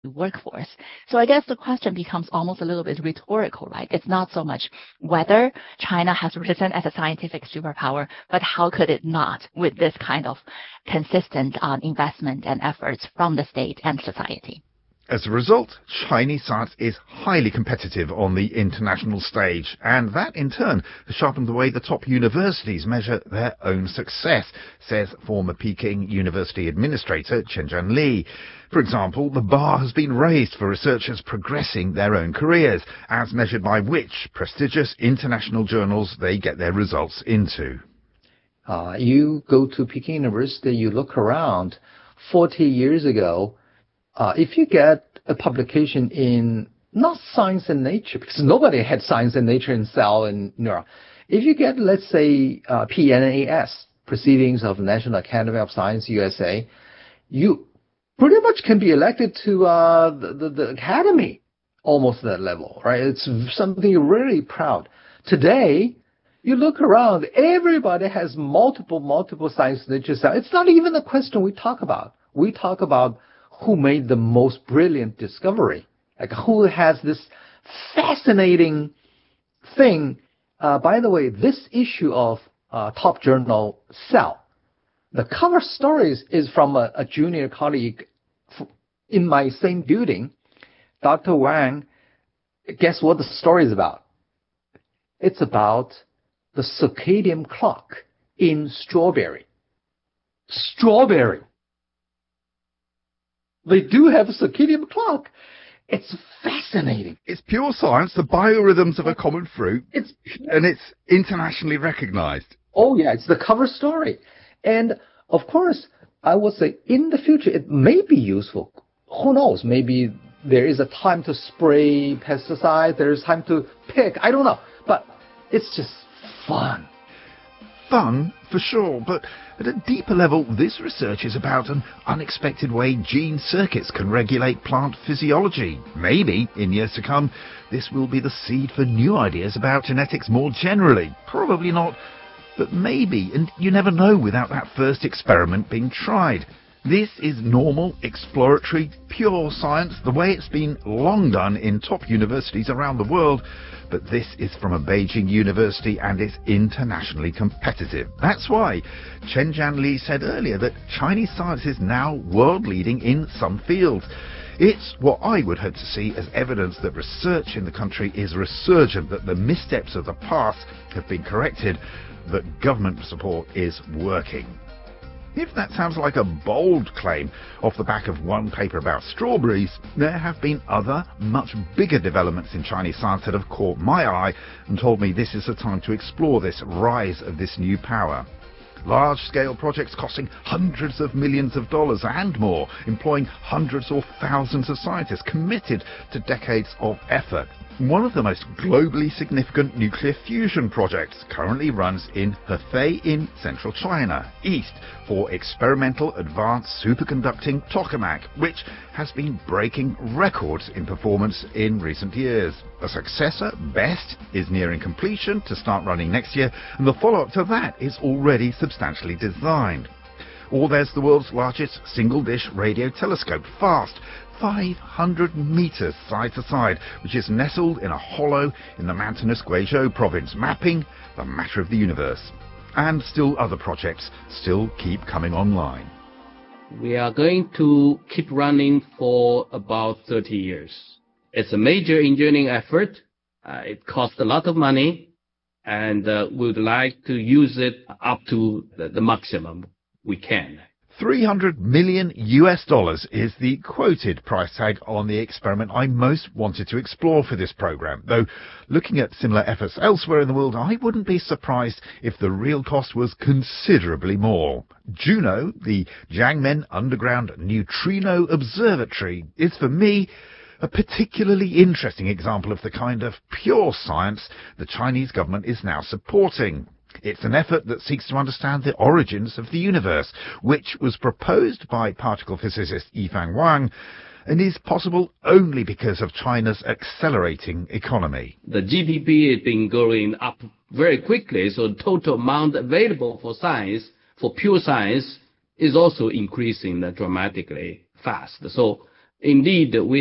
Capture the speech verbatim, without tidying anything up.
workforce. So I guess the question becomes almost a little bit rhetorical, right? It's not so much whether China has risen as a scientific superpower, but how could it not with this kind of consistent um, investment and efforts from the state and society? As a result, Chinese science is highly competitive on the international stage, and that in turn has sharpened the way the top universities measure their own success, says former Peking University administrator Chen Li. For example, the bar has been raised for researchers progressing their own careers, as measured by which prestigious international journals they get their results into. Uh, you go to Peking University, you look around, forty years ago, Uh, if you get a publication in not Science and Nature, because nobody had Science and Nature in Cell and Neuron. If you get, let's say, uh, P N A S, Proceedings of National Academy of Science, U S A, you pretty much can be elected to uh, the, the, the academy, almost that level, right? It's something you're really proud. Today, you look around, everybody has multiple, multiple Science and Nature cells. It's not even a question we talk about. We talk about who made the most brilliant discovery, like who has this fascinating thing. Uh, by the way, this issue of uh, top journal Cell, the cover stories is from a, a junior colleague in my same building, Doctor Wang. Guess what the story is about? It's about the circadian clock in strawberry. Strawberry. They do have a circadian clock. It's fascinating. It's pure science, the biorhythms of a common fruit, it's, and it's internationally recognized. Oh, yeah, it's the cover story. And, of course, I would say in the future it may be useful. Who knows? Maybe there is a time to spray pesticide. There's time to pick. I don't know. But it's just fun. Fun, for sure, but at a deeper level, this research is about an unexpected way gene circuits can regulate plant physiology. Maybe, in years to come, this will be the seed for new ideas about genetics more generally. Probably not, but maybe, and you never know without that first experiment being tried. This is normal, exploratory, pure science, the way it's been long done in top universities around the world. But this is from a Beijing university and it's internationally competitive. That's why Chen Jianli said earlier that Chinese science is now world-leading in some fields. It's what I would hope to see as evidence that research in the country is resurgent, that the missteps of the past have been corrected, that government support is working. If that sounds like a bold claim off the back of one paper about strawberries, there have been other, much bigger developments in Chinese science that have caught my eye and told me this is the time to explore this rise of this new power. Large-scale projects costing hundreds of millions of dollars and more, employing hundreds or thousands of scientists committed to decades of effort. One of the most globally significant nuclear fusion projects currently runs in Hefei in central China, east, for experimental advanced superconducting tokamak, which has been breaking records in performance in recent years. A successor, BEST, is nearing completion to start running next year, and the follow-up to that is already substantially designed. Or there's the world's largest single-dish radio telescope, FAST, five hundred meters side to side, which is nestled in a hollow in the mountainous Guizhou province, mapping the matter of the universe. And still other projects still keep coming online. We are going to keep running for about thirty years. It's a major engineering effort. Uh, it costs a lot of money, and uh, we would like to use it up to the, the maximum we can. three hundred million U S dollars is the quoted price tag on the experiment I most wanted to explore for this program, though looking at similar efforts elsewhere in the world, I wouldn't be surprised if the real cost was considerably more. Juno, the Jiangmen Underground Neutrino Observatory, is for me a particularly interesting example of the kind of pure science the Chinese government is now supporting. It's an effort that seeks to understand the origins of the universe, which was proposed by particle physicist Yifan Wang, and is possible only because of China's accelerating economy. The G D P has been going up very quickly, so the total amount available for science, for pure science, is also increasing dramatically fast. So Indeed, we